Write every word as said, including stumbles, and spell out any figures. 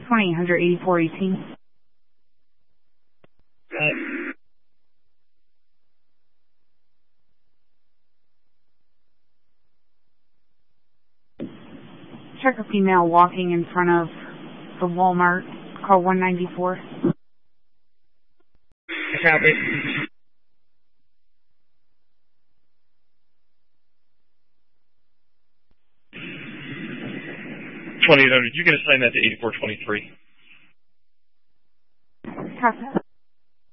twenty, one eighty-four eighteen. Got it. Check a female walking in front of the Walmart. Call one ninety-four. Copy. twenty-eight hundred, you can assign that to eighty-four twenty-three. Copy.